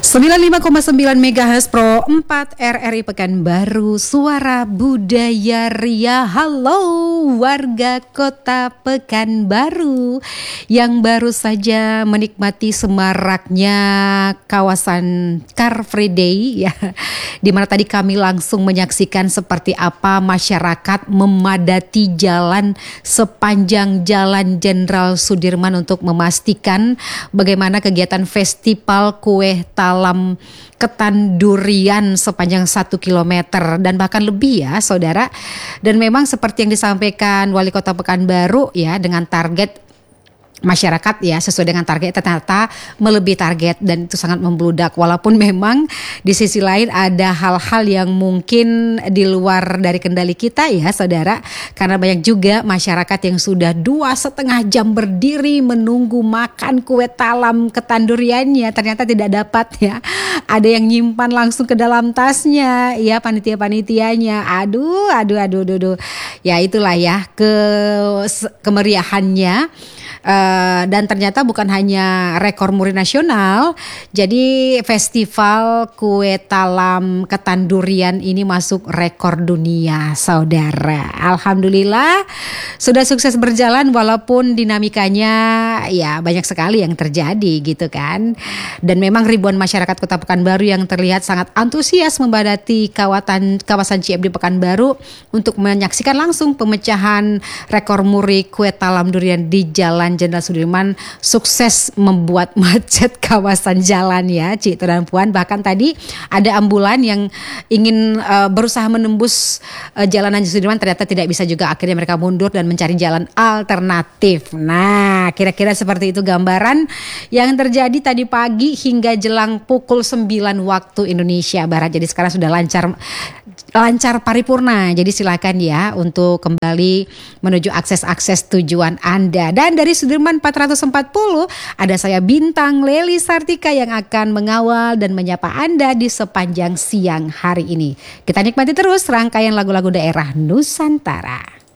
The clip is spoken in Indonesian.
95,9 MHz Pro 4 RRI Pekanbaru, suara budaya Ria. Halo warga kota Pekanbaru yang baru saja menikmati semaraknya kawasan Car Free Day ya, di mana tadi kami langsung menyaksikan seperti apa masyarakat memadati jalan sepanjang Jalan Jenderal Sudirman untuk memastikan bagaimana kegiatan festival kue talam ketan durian sepanjang 1 kilometer dan bahkan lebih ya saudara. Dan memang seperti yang disampaikan Wali Kota Pekanbaru ya, dengan target masyarakat ya sesuai dengan target ternyata melebihi target dan itu sangat membludak, walaupun memang di sisi lain ada hal-hal yang mungkin di luar dari kendali kita ya saudara, karena banyak juga masyarakat yang sudah 2,5 jam berdiri menunggu makan kue talam ketan duriannya, ternyata tidak dapat ya. Ada yang nyimpan langsung ke dalam tasnya ya, panitia-panitianya. Aduh. Ya itulah ya kemeriahannya. Dan ternyata bukan hanya rekor muri nasional, jadi festival kue talam ketan durian ini masuk rekor dunia saudara. Alhamdulillah sudah sukses berjalan walaupun dinamikanya ya banyak sekali yang terjadi gitu kan. Dan memang ribuan masyarakat Kota Pekanbaru yang terlihat sangat antusias membadati kawasan CFD Pekanbaru untuk menyaksikan langsung pemecahan rekor muri kue talam durian di Jalan Jenderal Sudirman, sukses membuat macet kawasan jalan ya Cik dan Puan. Bahkan tadi ada ambulan yang ingin berusaha menembus jalanan Sudirman, ternyata tidak bisa juga, akhirnya mereka mundur dan mencari jalan alternatif. Nah kira-kira seperti itu gambaran yang terjadi tadi pagi hingga jelang pukul 9 waktu Indonesia Barat. Jadi sekarang sudah lancar paripurna, jadi silakan ya untuk kembali menuju akses tujuan Anda. Dan dari Sudirman 440 ada saya Bintang Leli Sartika yang akan mengawal dan menyapa Anda di sepanjang siang hari ini. Kita nikmati terus rangkaian lagu-lagu daerah Nusantara.